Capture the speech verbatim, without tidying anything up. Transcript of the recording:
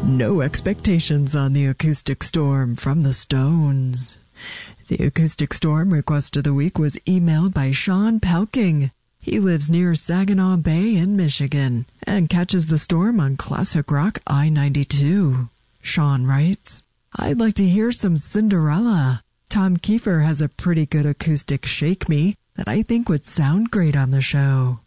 No Expectations on the Acoustic Storm from the Stones. The Acoustic Storm request of the week was emailed by Sean Pelking. He lives near Saginaw Bay in Michigan and catches the storm on Classic Rock I ninety-two. Sean writes, "I'd like to hear some Cinderella. Tom Kiefer has a pretty good acoustic shake me that I think would sound great on the show."